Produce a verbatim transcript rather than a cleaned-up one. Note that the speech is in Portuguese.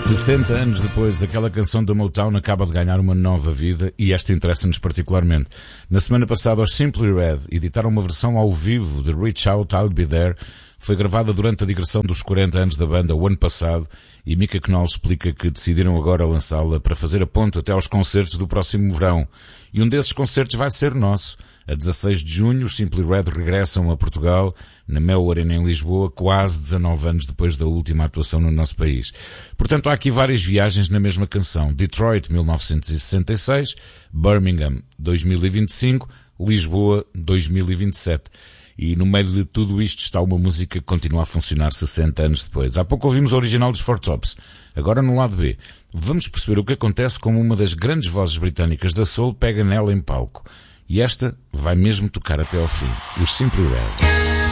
sessenta anos depois, aquela canção da Motown acaba de ganhar uma nova vida e esta interessa-nos particularmente. Na semana passada, os Simply Red editaram uma versão ao vivo de Reach Out, I'll Be There. Foi gravada durante a digressão dos quarenta anos da banda o ano passado e Mika Knoll explica que decidiram agora lançá-la para fazer a ponte até aos concertos do próximo verão. E um desses concertos vai ser nosso. A dezasseis de junho, os Simply Red regressam a Portugal, na Mel Arena em Lisboa, quase dezanove anos depois da última atuação no nosso país. Portanto, há aqui várias viagens na mesma canção. Detroit, mil novecentos e sessenta e seis, Birmingham, dois mil e vinte e cinco, Lisboa, dois mil e vinte e sete. E no meio de tudo isto está uma música que continua a funcionar sessenta anos depois. Há pouco ouvimos o original dos Four Tops. Agora no lado B, vamos perceber o que acontece como uma das grandes vozes britânicas da soul pega nela em palco. E esta vai mesmo tocar até ao fim. Os Simply Red.